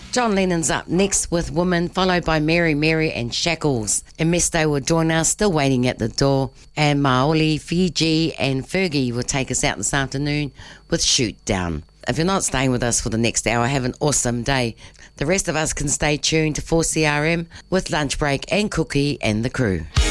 John Lennon's up next with Woman, followed by Mary, Mary and Shackles. And Mesto will join us, still waiting at the door. And Maoli, Fiji and Fergie will take us out this afternoon with Shoot Down. If you're not staying with us for the next hour, have an awesome day. The rest of us can stay tuned to 4CRM with Lunch Break and Cookie and the crew.